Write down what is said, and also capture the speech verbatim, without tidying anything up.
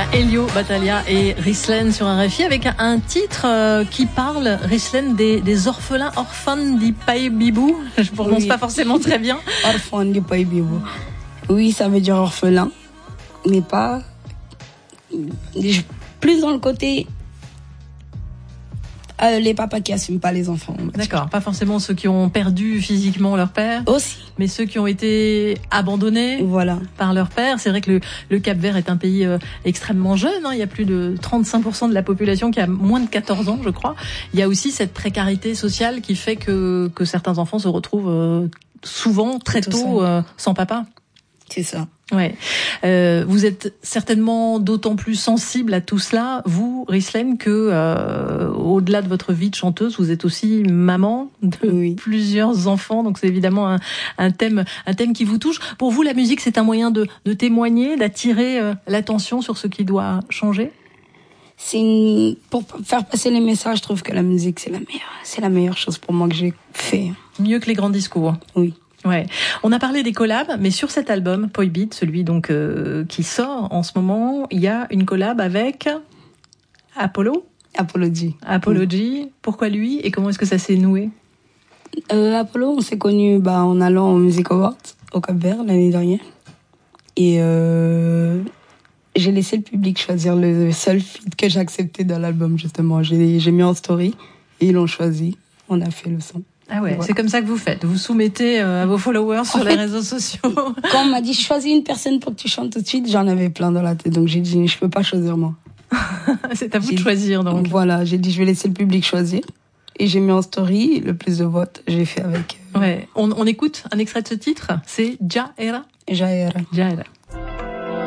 Voilà, Elio Battaglia et Rislen sur R F I avec un titre euh, qui parle, Rislen, des, des orphelins, orphan di Pai Bibou. Je prononce oui. pas forcément très bien. Orphan di Pai Bibou. Oui, ça veut dire orphelin, mais pas... Plus dans le côté... Euh, les papas qui assument pas les enfants. D'accord, pas forcément ceux qui ont perdu physiquement leur père. Aussi. Mais ceux qui ont été abandonnés voilà. par leur père. C'est vrai que le, le Cap-Vert est un pays euh, extrêmement jeune. Hein. Il y a plus de trente-cinq pour cent de la population qui a moins de quatorze ans, je crois. Il y a aussi cette précarité sociale qui fait que, que certains enfants se retrouvent euh, souvent, très Tout tôt, euh, sans papa. C'est ça. Ouais. Euh, vous êtes certainement d'autant plus sensible à tout cela, vous, Rislen, que euh, au-delà de votre vie de chanteuse, vous êtes aussi maman de oui. plusieurs enfants. Donc c'est évidemment un, un thème, un thème qui vous touche. Pour vous, la musique, c'est un moyen de, de témoigner, d'attirer euh, l'attention sur ce qui doit changer. C'est une... pour faire passer les messages. Je trouve que la musique, c'est la meilleure, c'est la meilleure chose pour moi que j'ai fait. Mieux que les grands discours. Oui. Ouais. On a parlé des collabs, mais sur cet album, Poi Beat, celui donc euh, qui sort en ce moment, il y a une collab avec Apollo. Apollo G. Apollo G. Pourquoi lui et comment est-ce que ça s'est noué? euh, Apollo, on s'est connus bah, en allant au Music Awards au Cap-Vert l'année dernière. Et euh, j'ai laissé le public choisir le seul feat que j'ai accepté dans l'album, justement. J'ai, j'ai mis en story et ils l'ont choisi. On a fait le son. Ah ouais, voilà. C'est comme ça que vous faites. Vous soumettez euh, à vos followers sur en les fait, réseaux sociaux. Quand on m'a dit choisis une personne pour que tu chantes tout de suite, j'en avais plein dans la tête. Donc j'ai dit je peux pas choisir moi. C'est à vous j'ai de choisir donc. Voilà, j'ai dit je vais laisser le public choisir. Et j'ai mis en story le plus de votes. J'ai fait avec. Euh... Ouais. On, on écoute un extrait de ce titre. C'est Ja Era. Ja Era. Ja Era.